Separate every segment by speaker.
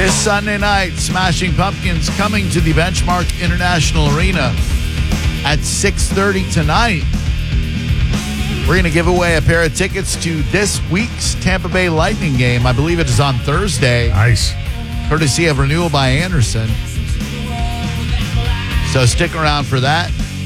Speaker 1: This Sunday night, Smashing Pumpkins coming to the Benchmark International Arena at 6:30 tonight. We're going to give away a pair of tickets to this week's Tampa Bay Lightning game. I believe it is on Thursday.
Speaker 2: Nice.
Speaker 1: Courtesy of Renewal by Anderson. So stick around for that.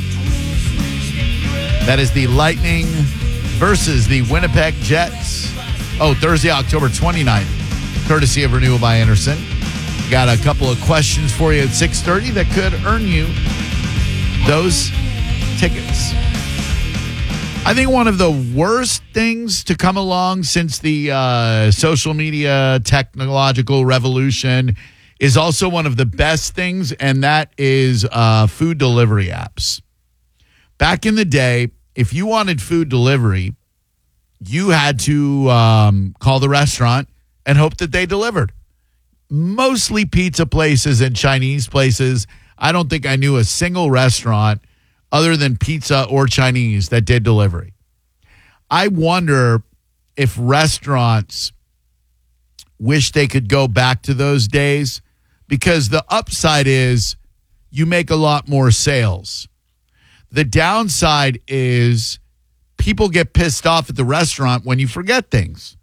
Speaker 1: That is the Lightning versus the Winnipeg Jets. Thursday, October 29th. Courtesy of Renewal by Anderson. Got a couple of questions for you at 6:30 that could earn you those tickets. I think one of the worst things to come along since the social media technological revolution is also one of the best things, and that is food delivery apps. Back in the day, if you wanted food delivery, you had to call the restaurant and hope that they delivered. Mostly pizza places and Chinese places. I don't think I knew a single restaurant other than pizza or Chinese that did delivery. I wonder if restaurants wish they could go back to those days, because the upside is you make a lot more sales. The downside is people get pissed off at the restaurant when you forget things.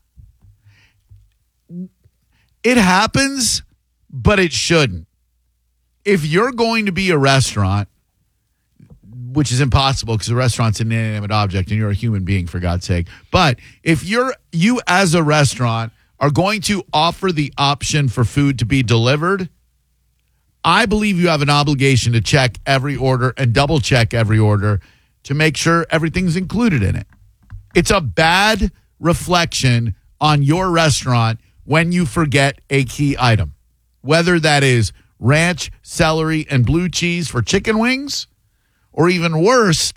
Speaker 1: It happens, but it shouldn't. If you're going to be a restaurant, which is impossible because a restaurant's an inanimate object and you're a human being, for God's sake. But if you as a restaurant are going to offer the option for food to be delivered, I believe you have an obligation to check every order and double check every order to make sure everything's included in it. It's a bad reflection on your restaurant when you forget a key item, whether that is ranch, celery, and blue cheese for chicken wings, or even worse,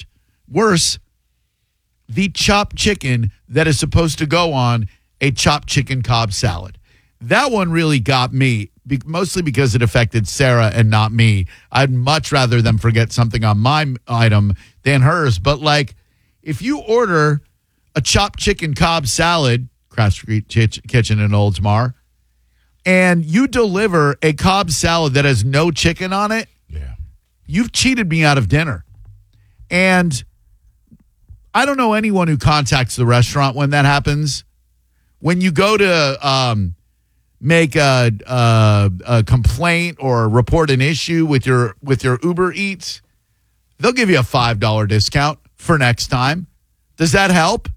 Speaker 1: the chopped chicken that is supposed to go on a chopped chicken Cobb salad. That one really got me, mostly because it affected Sarah and not me. I'd much rather them forget something on my item than hers. But, like, if you order a chopped chicken Cobb salad, Craft Street Kitchen in Oldsmar, and you deliver a Cobb salad that has no chicken on it, you've cheated me out of dinner. And I don't know anyone who contacts the restaurant when that happens. When you go to make a complaint or report an issue with your Uber Eats, they'll give you a $5 discount for next time. Does that help?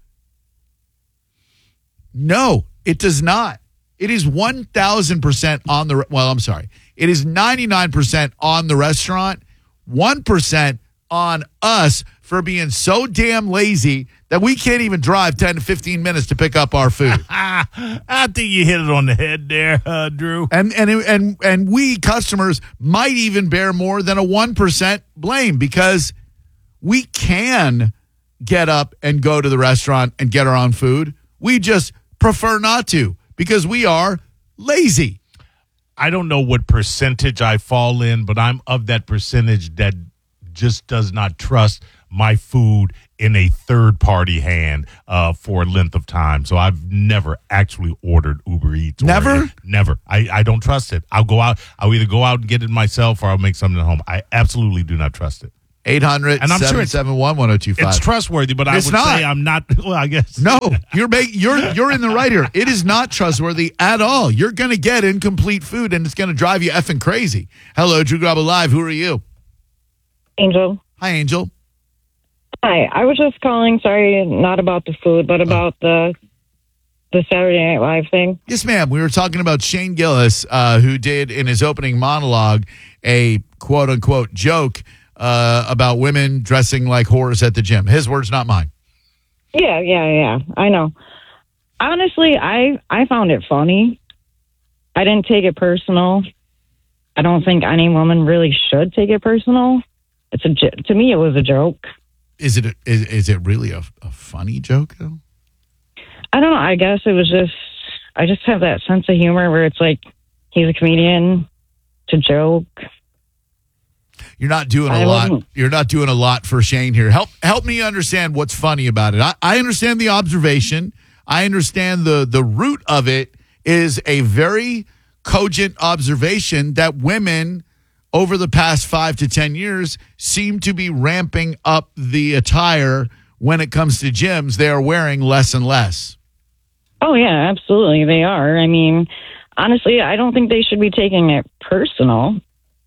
Speaker 1: No, it does not. It is 1,000% on the, it is 99% on the restaurant, 1% on us for being so damn lazy that we can't even drive 10 to 15 minutes to pick up our food.
Speaker 2: I think you hit it on the head there, Drew.
Speaker 1: And we customers might even bear more than a 1% blame, because we can get up and go to the restaurant and get our own food. We just prefer not to because we are lazy.
Speaker 2: I don't know what percentage I fall in, but I'm of that percentage that just does not trust my food in a third-party hand for a length of time. So I've never actually ordered Uber Eats.
Speaker 1: Never?
Speaker 2: Never. I don't trust it. I'll either go out and get it myself, or I'll make something at home. I absolutely do not trust it.
Speaker 1: 800-771-1025.
Speaker 2: It's trustworthy, but
Speaker 1: it's
Speaker 2: I would
Speaker 1: not.
Speaker 2: say I'm not. Well, I guess.
Speaker 1: No, you're in the right here. It is not trustworthy at all. You're going to get incomplete food, and it's going to drive you effing crazy. Hello, Drew Garabo Live. Who are you?
Speaker 3: Angel.
Speaker 1: Hi, Angel.
Speaker 3: Hi. I was just calling, sorry, not about the food, but about the Saturday Night Live thing.
Speaker 1: Yes, ma'am. We were talking about Shane Gillis, who did in his opening monologue a quote-unquote joke about women dressing like whores at the gym. His words, not mine.
Speaker 3: Yeah. I know. Honestly, I found it funny. I didn't take it personal. I don't think any woman really should take it personal. To me, it was a joke.
Speaker 1: Is it really a funny joke, though?
Speaker 3: I don't know. I guess it was just, I just have that sense of humor where it's like, he's a comedian, it's a joke.
Speaker 1: You're not doing a lot. You're not doing a lot for Shane here. Help me understand what's funny about it. I understand the observation. I understand the root of it is a very cogent observation that women over the past 5 to 10 years seem to be ramping up the attire when it comes to gyms. They are wearing less and less.
Speaker 3: Oh, yeah, absolutely. They are. I mean, honestly, I don't think they should be taking it personal.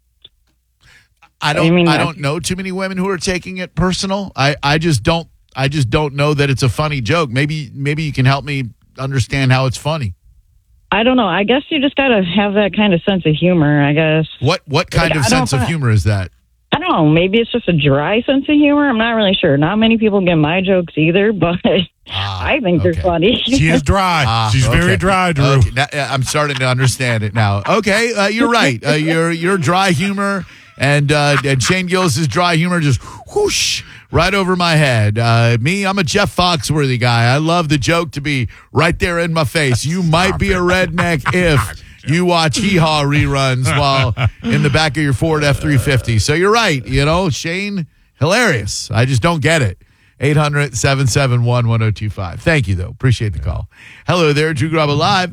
Speaker 1: I don't know too many women who are taking it personal. I just don't know that it's a funny joke. Maybe you can help me understand how it's funny.
Speaker 3: I don't know. I guess you just got to have that kind of sense of humor, I guess.
Speaker 1: What kind of sense of humor is that?
Speaker 3: I don't know. Maybe it's just a dry sense of humor. I'm not really sure. Not many people get my jokes either, but I think they're funny.
Speaker 2: She is dry. She's very dry, Drew.
Speaker 1: Okay. Now, I'm starting to understand it now. Okay, you're right. Your dry humor and Shane Gillis' dry humor just whoosh right over my head. Me, I'm a Jeff Foxworthy guy. I love the joke to be right there in my face. You might be a redneck if you watch Hee Haw reruns while in the back of your Ford F-350. So you're right. Shane, hilarious. I just don't get it. 800-771-1025. Thank you, though. Appreciate the call. Hello there, Drew Garabo Live.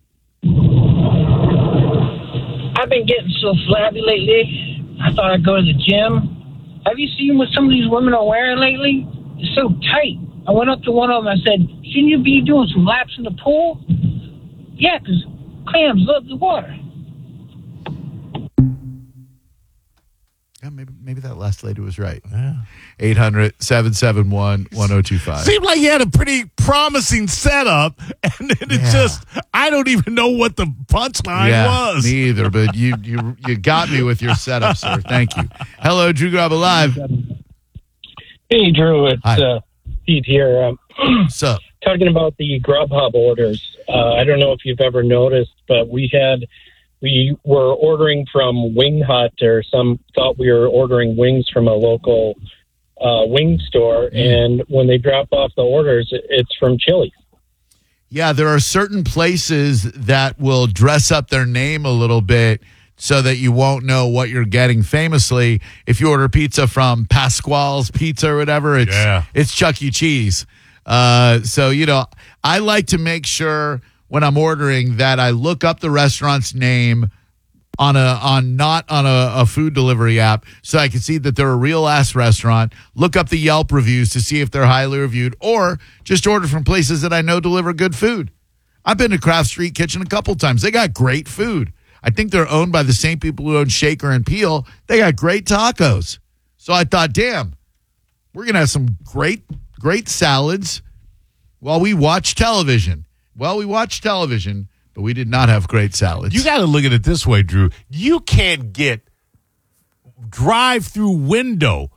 Speaker 4: I've been getting so flabby lately. I thought I'd go to the gym. Have you seen what some of these women are wearing lately? It's so tight. I went up to one of them. I said, shouldn't you be doing some laps in the pool? Yeah, because clams love the water.
Speaker 1: Yeah, maybe that last lady was right. Yeah. 800-771-1025.
Speaker 2: Seemed like you had a pretty promising setup, and then it just, I don't even know what the punchline was.
Speaker 1: Me either, but you got me with your setup, sir. Thank you. Hello, Drew Garabo Live.
Speaker 5: Hey, Drew. It's Pete here.
Speaker 1: What's up?
Speaker 5: Talking about the Grubhub orders. I don't know if you've ever noticed, but we were ordering from Wing Hut, or some thought we were ordering wings from a local wing store, and when they drop off the orders, it's from Chili's.
Speaker 1: Yeah, there are certain places that will dress up their name a little bit so that you won't know what you're getting. Famously, if you order pizza from Pasquale's Pizza or whatever, it's Chuck E. Cheese. So, I like to make sure when I'm ordering that I look up the restaurant's name not on a food delivery app, so I can see that they're a real ass restaurant. Look up the Yelp reviews to see if they're highly reviewed, or just order from places that I know deliver good food. I've been to Craft Street Kitchen a couple times. They got great food. I think they're owned by the same people who own Shaker and Peel. They got great tacos. So I thought, damn, we're gonna have some great salads while we watch television. Well, we watched television, but we did not have great salads.
Speaker 2: You got to look at it this way, Drew. You can't get drive-through window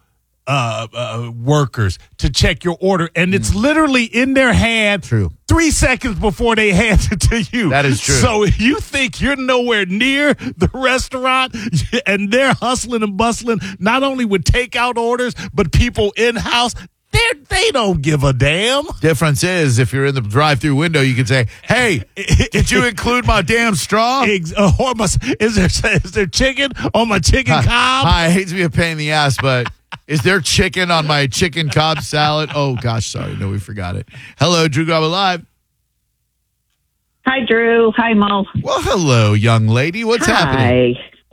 Speaker 2: workers to check your order, and it's literally in their hand.
Speaker 1: True.
Speaker 2: 3 seconds before they hand it to you.
Speaker 1: That is true.
Speaker 2: So you think you're nowhere near the restaurant, and they're hustling and bustling, not only with takeout orders, but people in-house. They don't give a damn.
Speaker 1: Difference is, if you're in the drive-through window, you can say, "Hey, did you include my damn straw?
Speaker 2: Is there chicken on my chicken cob?"
Speaker 1: Hi, I hate to be a pain in the ass, but is there chicken on my chicken cob salad? Oh gosh, sorry, no, we forgot it. Hello, Drew Garabo Live.
Speaker 6: Hi, Drew. Hi, Mo.
Speaker 1: Well, hello, young lady. What's happening?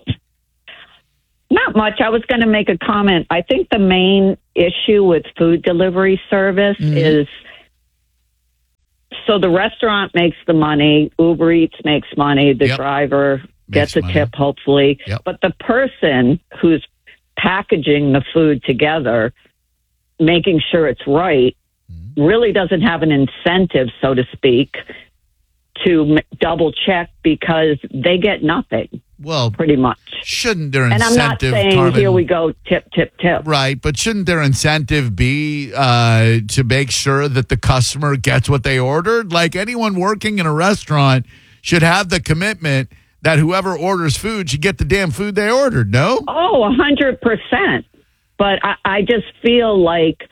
Speaker 6: Not much. I was going to make a comment. I think the main issue with food delivery service is, so the restaurant makes the money, Uber Eats makes money, the driver gets a tip, hopefully.
Speaker 1: Yep.
Speaker 6: But the person who's packaging the food together, making sure it's right, really doesn't have an incentive, so to speak, to double check, because they get nothing.
Speaker 1: Well,
Speaker 6: pretty much.
Speaker 1: Shouldn't their
Speaker 6: incentive? And I'm not saying,
Speaker 1: Carmen,
Speaker 6: here we go, tip, tip, tip.
Speaker 1: Right, but shouldn't their incentive be to make sure that the customer gets what they ordered? Like, anyone working in a restaurant should have the commitment that whoever orders food should get the damn food they ordered, no?
Speaker 6: Oh, 100%. But I just feel like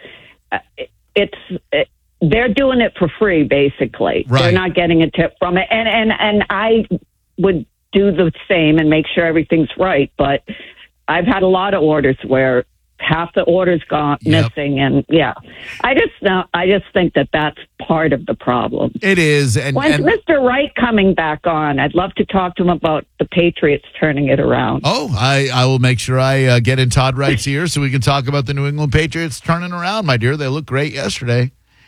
Speaker 6: they're doing it for free, basically.
Speaker 1: Right.
Speaker 6: They're not getting a tip from it. And I would do the same and make sure everything's right. But I've had a lot of orders where half the order's gone missing, and I just think that that's part of the problem.
Speaker 1: It is.
Speaker 6: When's Mr. Wright coming back on? I'd love to talk to him about the Patriots turning it around.
Speaker 1: Oh, I will make sure I get in Todd Wright's ear so we can talk about the New England Patriots turning around, my dear. They looked great yesterday.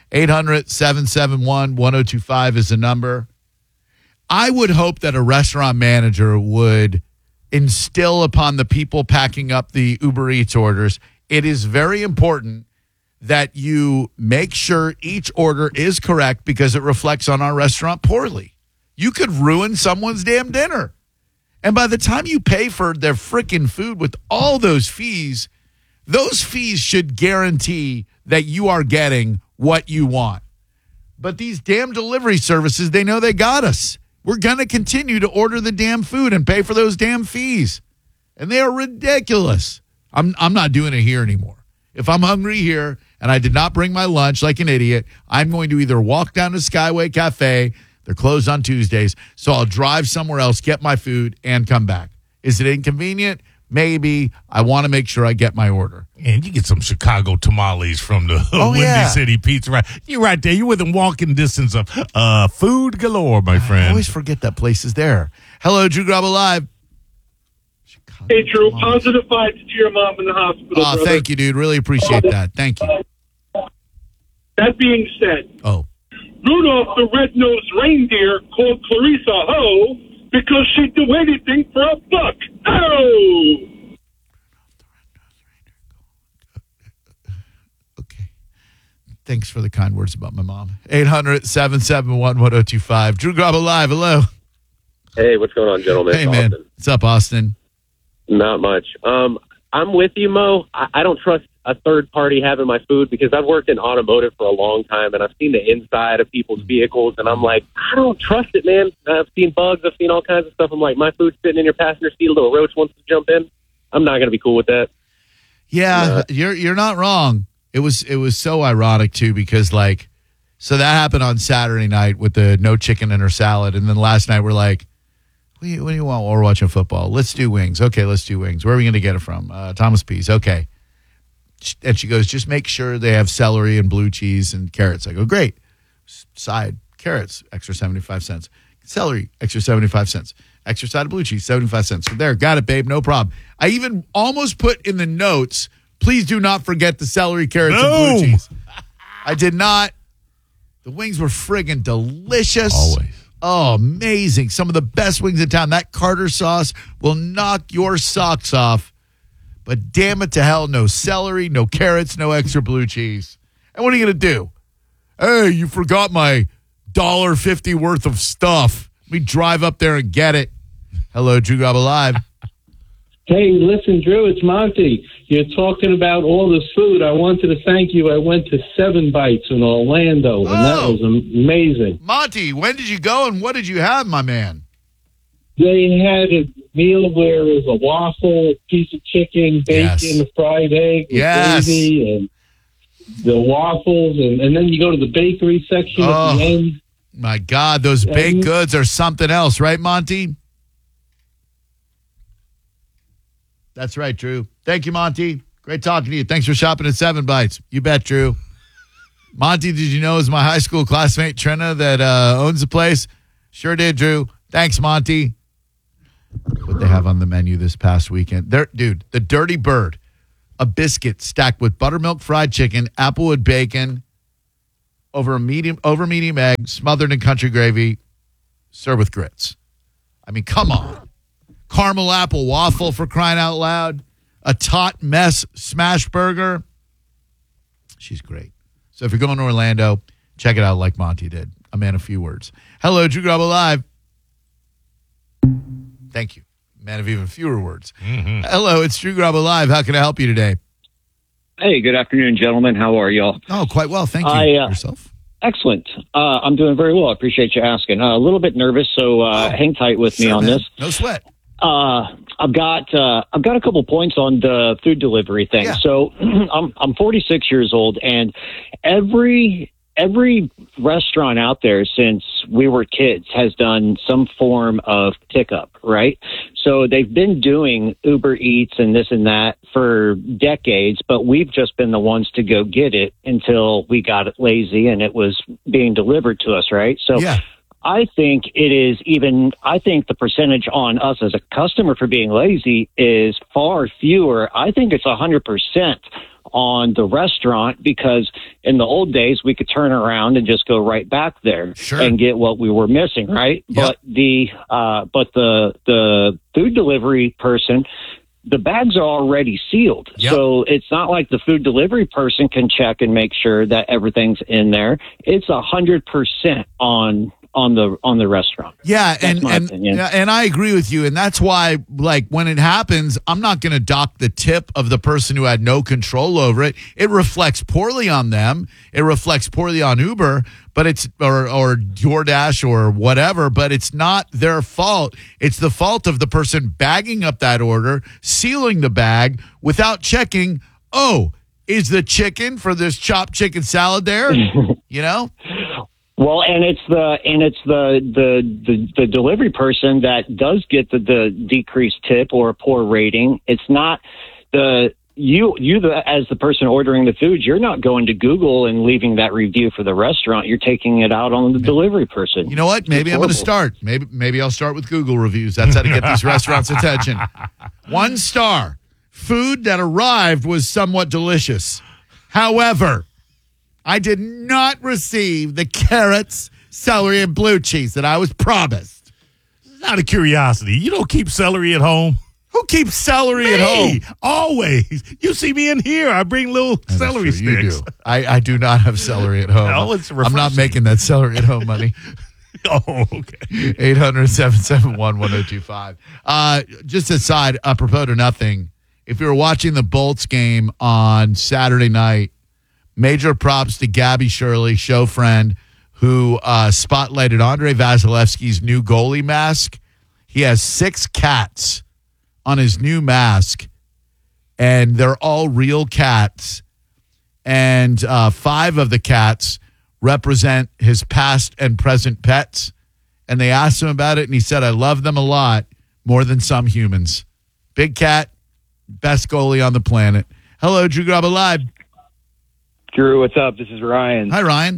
Speaker 1: 800-771-1025 is the number. I would hope that a restaurant manager would instill upon the people packing up the Uber Eats orders. It is very important that you make sure each order is correct because it reflects on our restaurant poorly. You could ruin someone's damn dinner. And by the time you pay for their freaking food with all those fees should guarantee that you are getting what you want. But these damn delivery services, they know they got us. We're going to continue to order the damn food and pay for those damn fees. And they are ridiculous. I'm not doing it here anymore. If I'm hungry here and I did not bring my lunch like an idiot, I'm going to either walk down to Skyway Cafe. They're closed on Tuesdays. So I'll drive somewhere else, get my food, and come back. Is it inconvenient? Maybe. I want to make sure I get my order.
Speaker 2: And you get some Chicago tamales from the Windy City Pizza. Right? You're right there. You're within walking distance of food galore, my friend.
Speaker 1: I always forget that place is there. Hello, Drew Grub Alive. Chicago
Speaker 7: Hey, Drew,
Speaker 1: tamales.
Speaker 7: positive vibes to your mom in the hospital.
Speaker 1: Oh,
Speaker 7: brother.
Speaker 1: thank you, dude. Really appreciate that. Thank you.
Speaker 7: That being said, Rudolph the red-nosed reindeer called Clarissa Ho because she'd do anything for a buck. Oh!
Speaker 1: Okay. Thanks for the kind words about my mom. 800-771-1025. Drew Grub Alive. Hello.
Speaker 8: Hey, what's going on, gentlemen?
Speaker 1: Hey, man.
Speaker 8: Austin.
Speaker 1: What's up, Austin?
Speaker 8: Not much. I'm with you, Mo. I don't trust a third party having my food because I've worked in automotive for a long time and I've seen the inside of people's vehicles and I'm like, I don't trust it, man. I've seen bugs. I've seen all kinds of stuff. I'm like, my food's sitting in your passenger seat. A little roach wants to jump in. I'm not going to be cool with that.
Speaker 1: Yeah, you're not wrong. It was so ironic too because so that happened on Saturday night with the no chicken in her salad, and then last night we're like, what do you want while we're watching football? Let's do wings. Okay, let's do wings. Where are we going to get it from? Thomas P's. Okay. And she goes, just make sure they have celery and blue cheese and carrots. I go, great. Side, carrots, extra 75 cents. Celery, extra 75 cents. Extra side of blue cheese, 75 cents. So there, got it, babe, no problem. I even almost put in the notes, please do not forget the celery, carrots, and blue cheese. I did not. The wings were friggin' delicious.
Speaker 2: Always.
Speaker 1: Oh, amazing. Some of the best wings in town. That Carter sauce will knock your socks off. But damn it to hell, no celery, no carrots, no extra blue cheese. And what are you going to do? Hey, you forgot my $1.50 worth of stuff. Let me drive up there and get it. Hello, Drew Grub Alive.
Speaker 7: Hey, listen, Drew, it's Monty. You're talking about all this food. I wanted to thank you. I went to 7 Bites in Orlando, and that was amazing.
Speaker 1: Monty, when did you go and what did you have, my man?
Speaker 7: They had a meal where it was a waffle, piece of chicken, bacon, a fried egg with gravy, and the waffles, and then you go to the bakery section at the end.
Speaker 1: My God, those baked goods are something else, right, Monty? That's right, Drew. Thank you, Monty. Great talking to you. Thanks for shopping at 7 Bites. You bet, Drew. Monty, did you know is my high school classmate, Trina, that owns the place? Sure did, Drew. Thanks, Monty. What they have on the menu this past weekend. Dude, the Dirty Bird, a biscuit stacked with buttermilk fried chicken, applewood bacon, over medium egg, smothered in country gravy, served with grits. I mean, come on. Caramel apple waffle for crying out loud. A tot mess smash burger. She's great. So if you're going to Orlando, check it out like Monty did. A man of few words. Hello, Drew Grub Alive. Thank you. Man of even fewer words. Mm-hmm. Hello, it's Drew Grub Alive. How can I help you today?
Speaker 9: Hey, good afternoon, gentlemen. How are y'all?
Speaker 1: Oh, quite well. Thank you. Yourself?
Speaker 9: Excellent. I'm doing very well. I appreciate you asking. A little bit nervous, so hang tight with me on this.
Speaker 1: No sweat.
Speaker 9: I've got a couple points on the food delivery thing. Yeah. So I'm 46 years old, and every restaurant out there since we were kids has done some form of pickup, right? So they've been doing Uber Eats and this and that for decades, but we've just been the ones to go get it until we got it lazy and it was being delivered to us, right? So I think the percentage on us as a customer for being lazy is far fewer. I think it's 100% on the restaurant, because in the old days we could turn around and just go right back there and get what we were missing, right? But the food delivery person, the bags are already sealed. So it's not like the food delivery person can check and make sure that everything's in there. It's 100% on the restaurant.
Speaker 1: Yeah,
Speaker 9: and
Speaker 1: I agree with you, and that's why, like, when it happens, I'm not going to dock the tip of the person who had no control over it. It reflects poorly on them. It reflects poorly on Uber, but it's or DoorDash or whatever. But it's not their fault. It's the fault of the person bagging up that order, sealing the bag without checking. Oh, is the chicken for this chopped chicken salad there? You know.
Speaker 9: Well, and it's the delivery person that does get the decreased tip or a poor rating. It's not as the person ordering the food, you're not going to Google and leaving that review for the restaurant. You're taking it out on the delivery person.
Speaker 1: You know what? Maybe I'm going to start. Maybe I'll start with Google reviews. That's how to get these restaurants' attention. 1 star. Food that arrived was somewhat delicious. However, I did not receive the carrots, celery, and blue cheese that I was promised.
Speaker 2: Out of curiosity, you don't keep celery at home?
Speaker 1: Who keeps celery at home?
Speaker 2: Always. You see me in here. I bring little celery sticks.
Speaker 1: You do. I do not have celery at home.
Speaker 2: No, it's
Speaker 1: I'm not making that celery at home money.
Speaker 2: Oh, okay.
Speaker 1: 800-771-1025. Just aside, apropos to nothing, if you were watching the Bolts game on Saturday night, major props to Gabby Shirley, show friend, who spotlighted Andre Vasilevsky's new goalie mask. He has 6 cats on his new mask, and they're all real cats. And 5 of the cats represent his past and present pets. And they asked him about it, and he said, I love them a lot, more than some humans. Big cat, best goalie on the planet. Hello, Drew Garabo Live.
Speaker 10: Drew, what's up? This is Ryan.
Speaker 1: Hi, Ryan.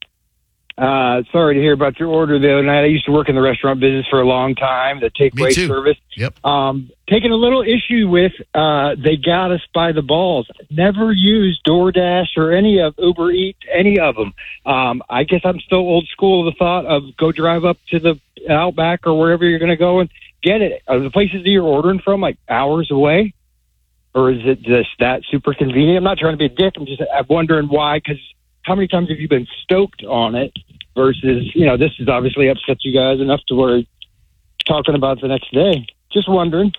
Speaker 10: Sorry to hear about your order the other night. I used to work in the restaurant business for a long time, the takeaway service.
Speaker 1: Yep.
Speaker 10: Taking a little issue with they got us by the balls. Never used DoorDash or any of Uber Eats, any of them. I guess I'm still old school of the thought of go drive up to the Outback or wherever you're going to go and get it. Are the places that you're ordering from like hours away? Or is it just that super convenient? I'm not trying to be a dick. I'm wondering why, because how many times have you been stoked on it versus, this has obviously upset you guys enough to where talking about it the next day. Just wondering.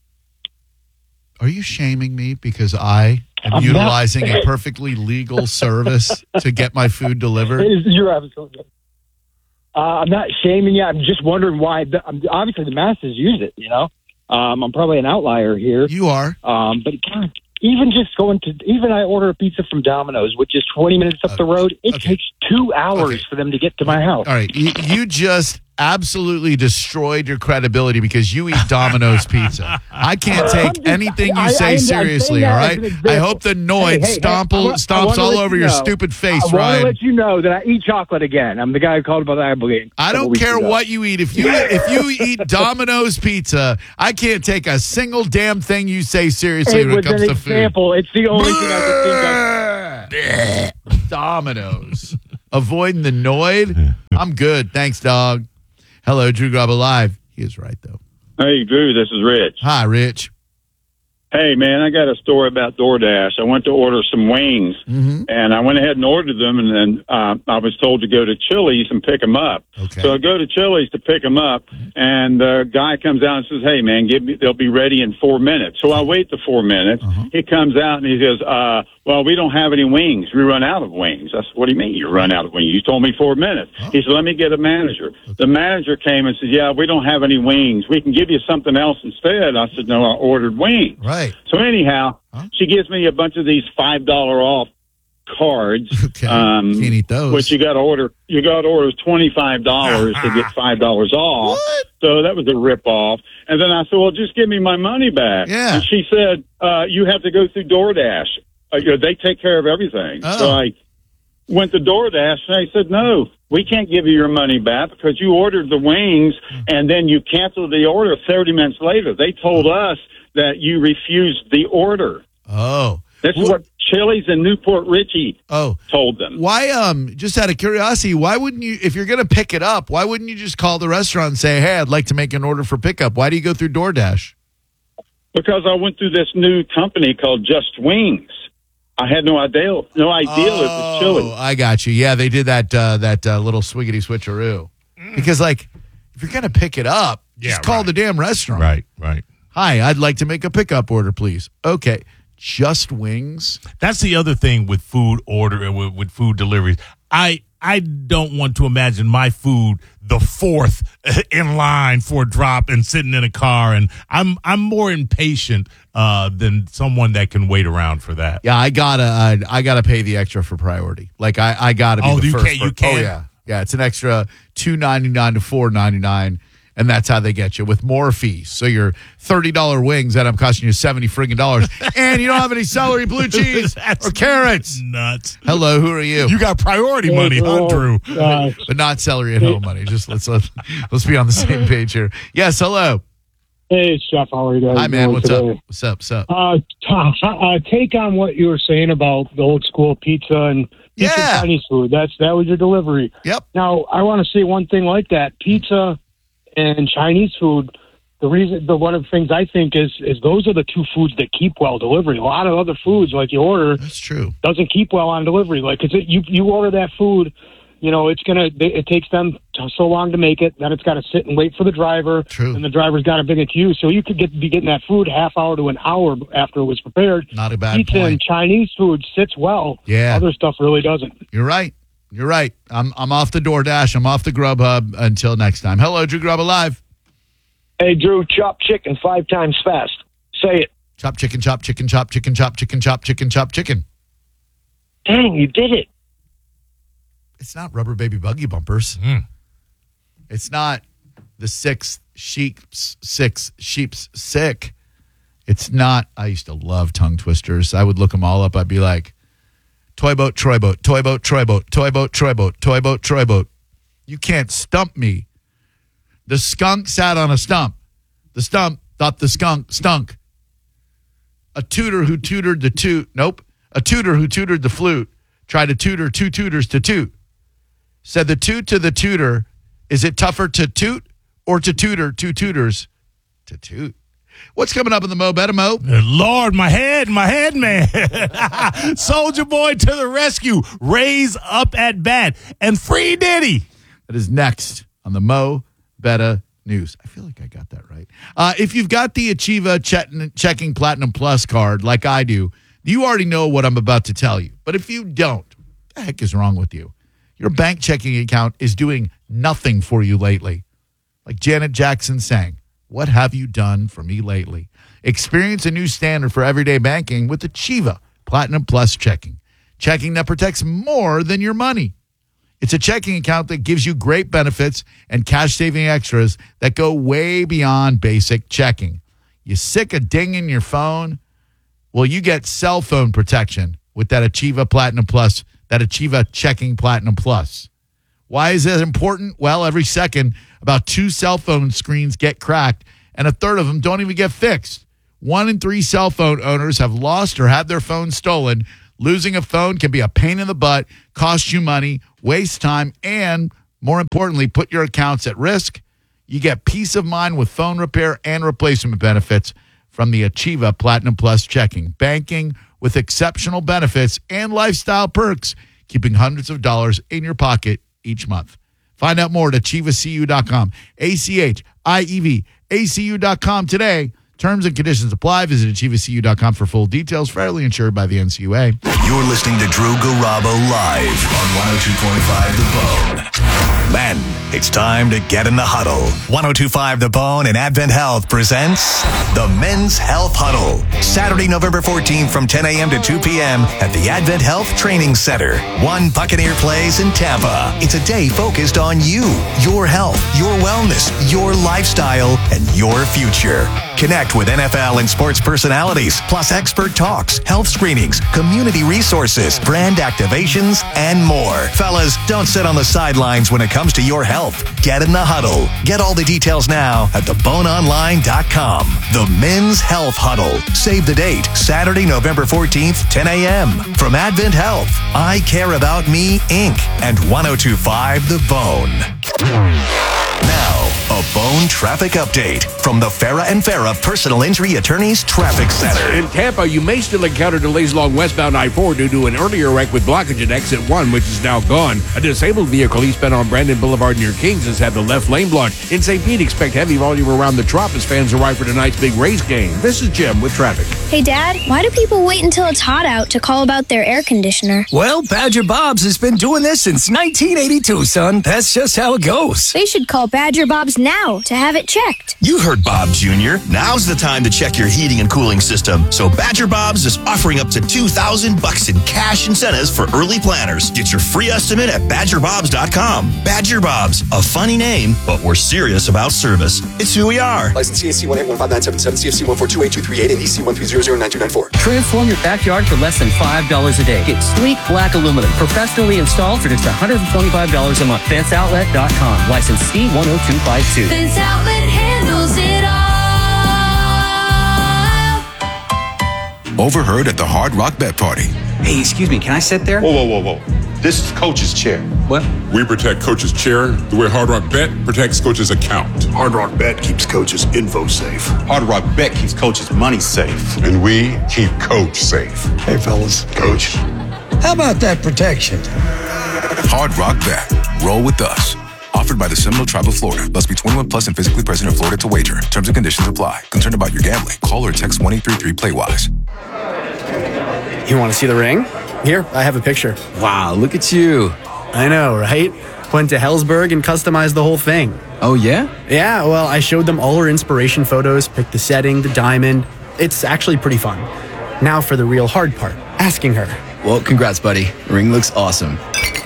Speaker 1: Are you shaming me because I am utilizing a perfectly legal service to get my food delivered?
Speaker 10: You're absolutely right. I'm not shaming you. I'm just wondering why. Obviously, the masses use it, I'm probably an outlier here.
Speaker 1: You are.
Speaker 10: But God, even I order a pizza from Domino's, which is 20 minutes up the road. It takes 2 hours for them to get to my house.
Speaker 1: All right. You just absolutely destroyed your credibility because you eat Domino's pizza. I can't take anything you say seriously, all right? I hope the Noid stomps all over your stupid face, Ryan.
Speaker 10: I want to let you know that I eat chocolate again. I'm the guy who called about the apple game.
Speaker 1: I don't care what you eat. If you eat Domino's pizza, I can't take a single damn thing you say seriously when it comes to food.
Speaker 10: It's the only thing I can think of.
Speaker 1: Domino's. Avoiding the Noid? I'm good. Thanks, dog. Hello, Drew Garabo Live. He is right, though.
Speaker 11: Hey, Drew, this is Rich.
Speaker 1: Hi, Rich.
Speaker 11: Hey, man, I got a story about DoorDash. I went to order some wings, and I went ahead and ordered them, and then I was told to go to Chili's and pick them up.
Speaker 1: Okay.
Speaker 11: So I go to Chili's to pick them up, and the guy comes out and says, hey, man, they'll be ready in 4 minutes. So I wait the 4 minutes. He comes out, and he goes, well, we don't have any wings. We run out of wings. I said, what do you mean you run out of wings? You told me 4 minutes. He said, let me get a manager. The manager came and said, yeah, we don't have any wings. We can give you something else instead. I said, no, I ordered wings.
Speaker 1: Right.
Speaker 11: So anyhow, she gives me a bunch of these $5 off cards.
Speaker 1: Okay. Can't eat those.
Speaker 11: Which you got to order. You got to order $25 to get $5 off.
Speaker 1: What?
Speaker 11: So that was a ripoff. And then I said, well, just give me my money back.
Speaker 1: Yeah.
Speaker 11: And she said, you have to go through DoorDash. They take care of everything.
Speaker 1: Oh.
Speaker 11: So I went to DoorDash and I said, no, we can't give you your money back because you ordered the wings and then you canceled the order 30 minutes later. They told us that you refused the order.
Speaker 1: Oh.
Speaker 11: This is what Chili's and Newport Richie told them.
Speaker 1: Why, just out of curiosity, why wouldn't you, if you're going to pick it up, why wouldn't you just call the restaurant and say, hey, I'd like to make an order for pickup? Why do you go through DoorDash?
Speaker 11: Because I went through this new company called Just Wings. I had no idea it was Chili's.
Speaker 1: I got you. Yeah, they did that little swiggity switcheroo. Because, like, if you're going to pick it up, just call the damn restaurant.
Speaker 2: Right.
Speaker 1: Hi, I'd like to make a pickup order, please. Okay. Just Wings?
Speaker 2: That's the other thing with food order, with food deliveries. I don't want to imagine my food the fourth in line for a drop and sitting in a car, and I'm more impatient than someone that can wait around for that.
Speaker 1: Yeah, I gotta pay the extra for priority. Like I gotta be the first.
Speaker 2: You can.
Speaker 1: Oh yeah. It's an extra $2.99 to $4.99. And that's how they get you with more fees. So your $30 wings end up costing you $70 friggin', and you don't have any celery, blue cheese, or carrots.
Speaker 2: Nuts.
Speaker 1: Hello, who are you?
Speaker 2: You got priority money, huh, Drew?
Speaker 1: But not celery at home money. Just let's be on the same page here. Yes, hello.
Speaker 12: Hey, it's Jeff. How are you guys?
Speaker 1: Hi, man. What's
Speaker 12: today?
Speaker 1: up? What's up?
Speaker 12: Tom, take on what you were saying about the old school pizza and Chinese food. That was your delivery.
Speaker 1: Yep.
Speaker 12: Now I want to say one thing like that. Pizza and Chinese food, one of the things I think is those are the two foods that keep well delivery. A lot of other foods, like you order,
Speaker 1: that's true,
Speaker 12: doesn't keep well on delivery. Like, cause you order that food, it takes them so long to make it, then it's got to sit and wait for the driver, and the driver's got to bring it to you. So you could be getting that food half hour to an hour after it was prepared.
Speaker 1: Not a bad
Speaker 12: Pizza
Speaker 1: point.
Speaker 12: and Chinese food sits well.
Speaker 1: Yeah,
Speaker 12: other stuff really doesn't.
Speaker 1: You're right. I'm off the DoorDash. I'm off the Grubhub until next time. Hello, Drew Grub Alive.
Speaker 13: Hey, Drew, chop chicken 5 times fast. Say it.
Speaker 1: Chop chicken, chop chicken, chop chicken, chop chicken, chop chicken, chop chicken.
Speaker 13: Dang, you did it.
Speaker 1: It's not Rubber Baby Buggy Bumpers. It's not the six sheep's sick. It's not. I used to love tongue twisters. I would look them all up. I'd be like, toy boat, Troy boat, toy boat, Troy boat, toy boat, Troy boat, toy boat, Troy boat. You can't stump me. The skunk sat on a stump. The stump thought the skunk stunk. A tutor who tutored the toot. Nope. A tutor who tutored the flute tried to tutor 2 tutors to toot. Said the toot to the tutor, is it tougher to toot or to tutor 2 tutors to toot? What's coming up in the Mo Better Mo?
Speaker 2: Lord, my head, man. Soldier Boy to the rescue. Raise up at bat and free Diddy.
Speaker 1: That is next on the Mo Better News. I feel like I got that right. If you've got the Achieva Checking Platinum Plus card like I do, you already know what I'm about to tell you. But if you don't, what the heck is wrong with you? Your bank checking account is doing nothing for you lately. Like Janet Jackson sang, what have you done for me lately? Experience a new standard for everyday banking with Achieva Platinum Plus Checking. Checking that protects more than your money. It's a checking account that gives you great benefits and cash-saving extras that go way beyond basic checking. You sick of dinging your phone? Well, you get cell phone protection with that Achieva Platinum Plus, that Achieva Checking Platinum Plus. Why is that important? Well, every second, about 2 cell phone screens get cracked, and a third of them don't even get fixed. 1 in 3 cell phone owners have lost or had their phone stolen. Losing a phone can be a pain in the butt, cost you money, waste time, and, more importantly, put your accounts at risk. You get peace of mind with phone repair and replacement benefits from the Achieva Platinum Plus Checking. Banking with exceptional benefits and lifestyle perks, keeping hundreds of dollars in your pocket each month. Find out more at AchievaCU.com. AchievaACU.com today Terms and conditions apply. Visit achieveacu.com for full details. Fairly insured by the NCUA.
Speaker 14: You're listening to Drew Garabo live on 102.5 The Bone. Men, it's time to get in the huddle. 102.5 The Bone and Advent Health presents the Men's Health Huddle. Saturday, November 14th from 10 a.m. to 2 p.m. at the Advent Health Training Center. One Buccaneer Place in Tampa. It's a day focused on you, your health, your wellness, your lifestyle, and your future. Connect with NFL and sports personalities, plus expert talks, health screenings, community resources, brand activations, and more. Fellas, don't sit on the sidelines when it comes to your health. Get in the huddle. Get all the details now at theboneonline.com. The Men's Health Huddle. Save the date, Saturday, November 14th, 10 a.m. From Advent Health, I Care About Me, Inc., and 102.5 The Bone. Now, a Bone traffic update from the Farah and Farah Personal Injury Attorneys Traffic Center.
Speaker 15: In Tampa, you may still encounter delays along westbound I-4 due to an earlier wreck with blockage at exit 1, which is now gone. A disabled vehicle eastbound on Brandon Boulevard near Kings has had the left lane blocked. In St. Pete, expect heavy volume around the Trop as fans arrive for tonight's big race game. This is Jim with traffic.
Speaker 16: Hey, Dad, why do people wait until it's hot out to call about their air conditioner?
Speaker 17: Well, Badger Bob's has been doing this since 1982, son. That's just how it goes.
Speaker 16: They should call Badger Bob's now to have it checked.
Speaker 18: You heard Bob Jr. Now's the time to check your heating and cooling system. So Badger Bob's is offering up to $2,000 in cash incentives for early planners. Get your free estimate at badgerbobs.com. Badger Bob's, a funny name, but we're serious about service. It's who we are.
Speaker 19: License CAC 1815977, CFC 1428238, and EC 130099294.
Speaker 20: Transform your backyard for less than $5 a day. Get sleek black aluminum, professionally installed for just $125 a month. FenceOutlet.com. License C10252.
Speaker 21: Fence Outlet handles it all.
Speaker 22: Overheard at the Hard Rock Bet Party.
Speaker 23: Hey, excuse me, can I sit there?
Speaker 24: Whoa. This is Coach's chair.
Speaker 23: What?
Speaker 24: We protect Coach's chair the way Hard Rock Bet protects Coach's account.
Speaker 22: Hard Rock Bet keeps Coach's info safe.
Speaker 24: Hard Rock Bet keeps Coach's money safe. And we keep Coach safe.
Speaker 22: Hey, fellas.
Speaker 24: Coach.
Speaker 17: How about that protection?
Speaker 22: Hard Rock Bet. Roll with us. Offered by the Seminole Tribe of Florida. Must be 21 plus and physically present in Florida to wager. Terms and conditions apply. Concerned about your gambling? Call or text 1-833-PLAY-WISE.
Speaker 25: You want to see the ring? Here, I have a picture.
Speaker 23: Wow, look at you.
Speaker 25: I know, right? Went to Hellsberg and customized the whole thing.
Speaker 23: Oh, yeah?
Speaker 25: Yeah, well, I showed them all her inspiration photos, picked the setting, the diamond. It's actually pretty fun. Now for the real hard part, asking her.
Speaker 23: Well, congrats, buddy. Ring looks awesome.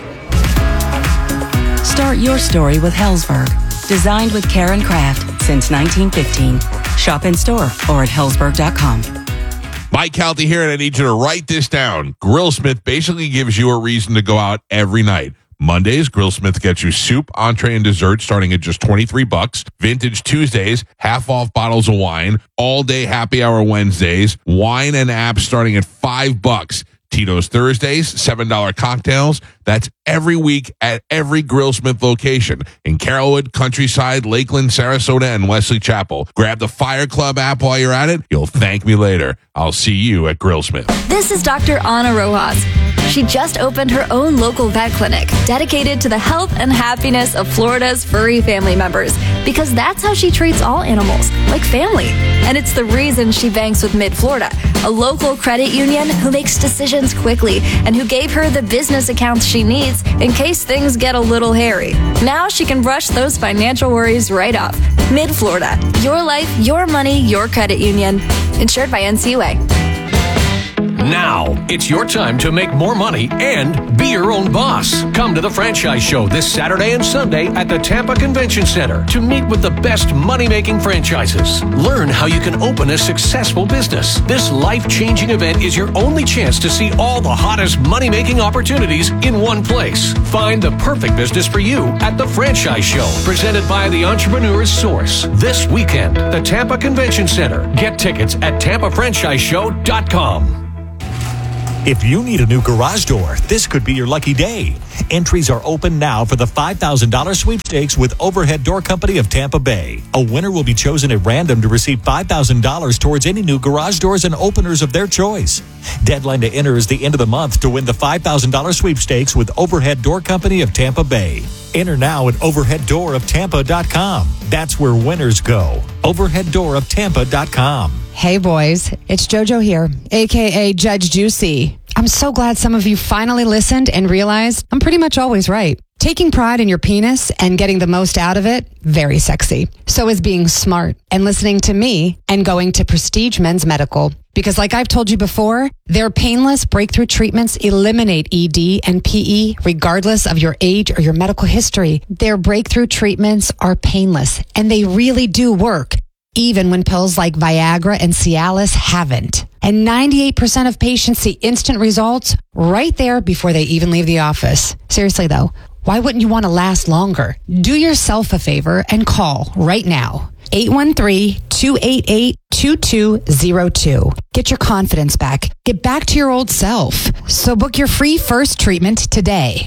Speaker 26: Start your story with Hellsberg. Designed with care and craft since 1915. Shop in store or at hellsberg.com.
Speaker 27: Mike Calty here, and I need you to write this down. Grillsmith basically gives you a reason to go out every night. Mondays, Grillsmith gets you soup, entree, and dessert starting at just $23. Vintage Tuesdays, half off bottles of wine. All day happy hour Wednesdays. Wine and apps starting at $5. Tito's Thursdays, $7 cocktails. That's every week at every Grillsmith location in Carrollwood, Countryside, Lakeland, Sarasota, and Wesley Chapel. Grab the Fire Club app while you're at it. You'll thank me later. I'll see you at Grillsmith.
Speaker 28: This is Dr. Ana Rojas. She just opened her own local vet clinic dedicated to the health and happiness of Florida's furry family members, because that's how she treats all animals, like family. And it's the reason she banks with Mid-Florida, a local credit union who makes decisions quickly and who gave her the business accounts she needs in case things get a little hairy. Now she can brush those financial worries right off. Mid-Florida, your life, your money, your credit union. Insured by NCUA.
Speaker 29: Now, it's your time to make more money and be your own boss. Come to the Franchise Show this Saturday and Sunday at the Tampa Convention Center to meet with the best money-making franchises. Learn how you can open a successful business. This life-changing event is your only chance to see all the hottest money-making opportunities in one place. Find the perfect business for you at the Franchise Show, presented by the Entrepreneur's Source. This weekend, the Tampa Convention Center. Get tickets at tampafranchiseshow.com.
Speaker 30: If you need a new garage door, this could be your lucky day. Entries are open now for the $5,000 sweepstakes with Overhead Door Company of Tampa Bay. A winner will be chosen at random to receive $5,000 towards any new garage doors and openers of their choice. Deadline to enter is the end of the month to win the $5,000 sweepstakes with Overhead Door Company of Tampa Bay. Enter now at overheaddooroptampa.com. That's where winners go. Overheaddooroptampa.com.
Speaker 3: Hey boys, it's JoJo here, aka Judge Juicy. I'm so glad some of you finally listened and realized I'm pretty much always right. Taking pride in your penis and getting the most out of it, very sexy. So is being smart and listening to me and going to Prestige Men's Medical. Because like I've told you before, their painless breakthrough treatments eliminate ED and PE regardless of your age or your medical history. Their breakthrough treatments are painless and they really do work, even when pills like Viagra and Cialis haven't. And 98% of patients see instant results right there before they even leave the office. Seriously though, why wouldn't you want to last longer? Do yourself a favor and call right now. 813-288-2202. Get your confidence back. Get back to your old self. So book your free first treatment today.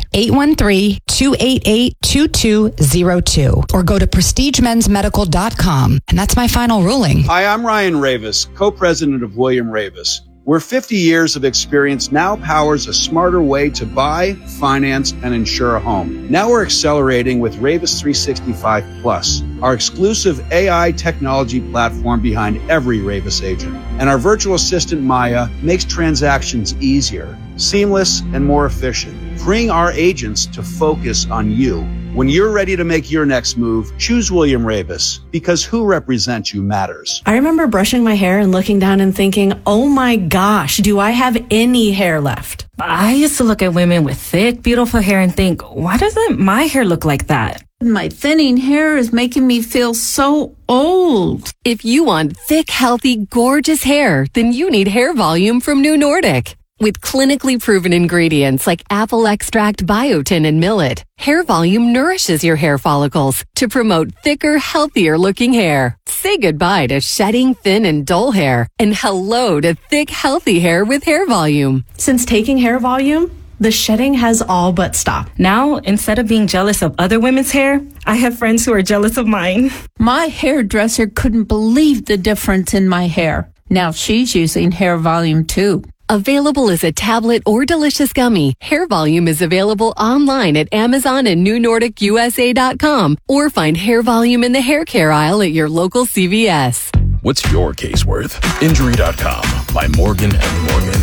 Speaker 3: 813-288-2202. Or go to prestigemensmedical.com. And that's my final ruling.
Speaker 4: Hi, I'm Ryan Ravis, co-president of William Ravis, where 50 years of experience now powers a smarter way to buy, finance, and insure a home. Now we're accelerating with Ravis 365 Plus, our exclusive AI technology platform behind every Ravis agent. And our virtual assistant, Maya, makes transactions easier, seamless, and more efficient, freeing our agents to focus on you. When you're ready to make your next move, choose William Ravis, because who represents you matters.
Speaker 5: I remember brushing my hair and looking down and thinking, oh my gosh, do I have any hair left?
Speaker 6: I used to look at women with thick, beautiful hair and think, why doesn't my hair look like that?
Speaker 7: My thinning hair is making me feel so old.
Speaker 8: If you want thick, healthy, gorgeous hair, then you need Hair Volume from New Nordic. With clinically proven ingredients like apple extract, biotin, and millet, Hair Volume nourishes your hair follicles to promote thicker, healthier looking hair. Say goodbye to shedding, thin, and dull hair, and hello to thick, healthy hair with Hair Volume.
Speaker 5: Since taking Hair Volume, the shedding has all but stopped.
Speaker 6: Now, instead of being jealous of other women's hair, I have friends who are jealous of mine.
Speaker 7: My hairdresser couldn't believe the difference in my hair. Now she's using Hair Volume too.
Speaker 8: Available as a tablet or delicious gummy, Hair Volume is available online at Amazon and NewNordicUSA.com, or find Hair Volume in the hair care aisle at your local CVS.
Speaker 9: What's your case worth? Injury.com by Morgan & Morgan.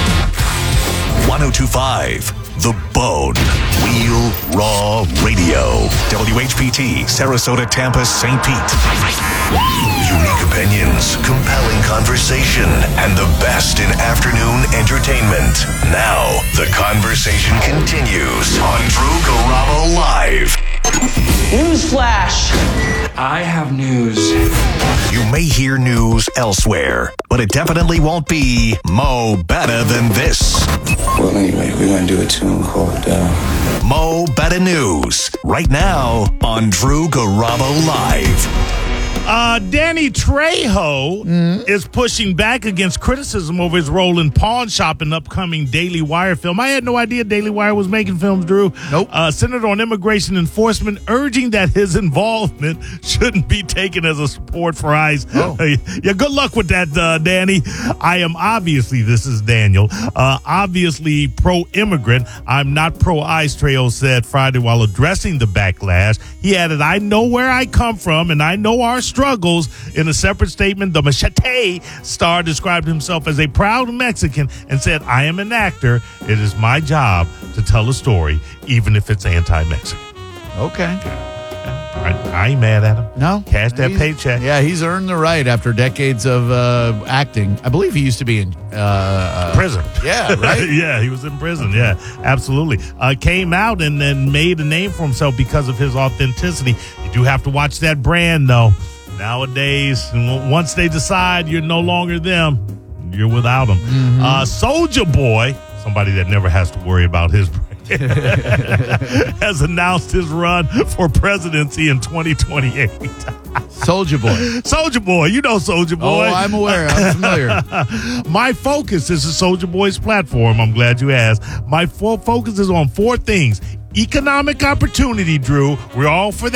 Speaker 14: 1025 The Bone. Real Raw Radio. WHPT, Sarasota, Tampa, St. Pete. Unique opinions, compelling conversation, and the best in afternoon entertainment. Now, the conversation continues on Drew Garabo Live.
Speaker 10: Newsflash! I have news.
Speaker 14: You may hear news elsewhere, but it definitely won't be Mo Better Than This.
Speaker 10: Well, anyway, we're going to do a tune called
Speaker 14: Mo Better News, right now on Drew Garabo Live.
Speaker 2: Danny Trejo is pushing back against criticism over his role in Pawn Shop, an upcoming Daily Wire film. I had no idea Daily Wire was making films, Drew.
Speaker 1: Nope.
Speaker 2: Senator on Immigration Enforcement urging that his involvement shouldn't be taken as a support for ICE.
Speaker 1: Oh.
Speaker 2: Yeah, good luck with that, Danny. I am obviously, this is Daniel, obviously pro-immigrant. I'm not pro-ICE, Trejo said Friday while addressing the backlash. He added, I know where I come from and I know our struggles. In a separate statement, the Machete star described himself as a proud Mexican and said, I am an actor. It is my job to tell a story, even if it's anti-Mexican.
Speaker 1: Okay.
Speaker 2: I ain't mad at him.
Speaker 1: No.
Speaker 2: Cash that paycheck.
Speaker 1: Yeah, he's earned the right after decades of acting. I believe he used to be in
Speaker 2: prison.
Speaker 1: Yeah, right?
Speaker 2: Yeah, he was in prison. Yeah, absolutely. Came out and then made a name for himself because of his authenticity. You do have to watch that brand, though. Nowadays, once they decide you're no longer them, you're without them. Soulja Boy, somebody that never has to worry about his brand, has announced his run for presidency in 2028.
Speaker 1: Soulja Boy.
Speaker 2: Soulja Boy. You know Soulja Boy.
Speaker 1: Oh, I'm aware. I'm familiar.
Speaker 2: My focus is Soulja Boy's platform. I'm glad you asked. My focus is on 4 things. Economic opportunity, Drew. We're all for that.